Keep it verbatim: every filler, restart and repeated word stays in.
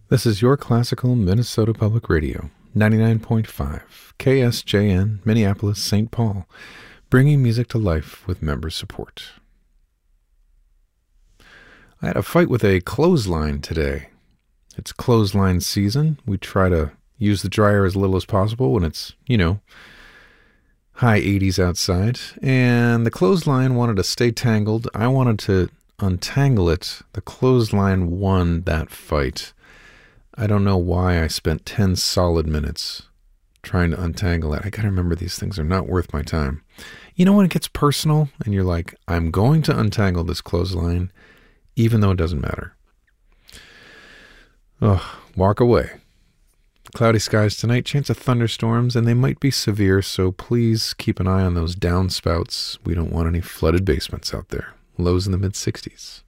This is your classical Minnesota Public Radio, ninety-nine point five, K S J N, Minneapolis, Saint Paul, bringing music to life with member support. I had a fight with a clothesline today. It's clothesline season. We try to use the dryer as little as possible when it's, you know, high eighties outside. And the clothesline wanted to stay tangled. I wanted to untangle it. The clothesline won that fight. I don't know why I spent ten solid minutes trying to untangle it. I gotta remember these things are not worth my time. You know when it gets personal and you're like, I'm going to untangle this clothesline even though it doesn't matter. Ugh, walk away. Cloudy skies tonight, chance of thunderstorms, and they might be severe, so please keep an eye on those downspouts. We don't want any flooded basements out there. Lows in the mid sixties.